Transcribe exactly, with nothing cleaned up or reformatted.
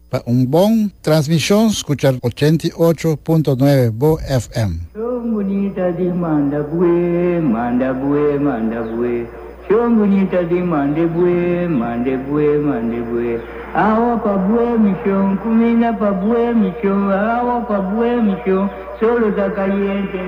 Para un buen transmisión, escuchar ochenta y ocho punto nueve Bo F M. Son bonita de mandabue, mandabue, mandabue. Son bonita de mandabue, mandabue, mandabue. Agua pa bue michón, comida pa bue michón, agua pa bue michón, solo está caliente.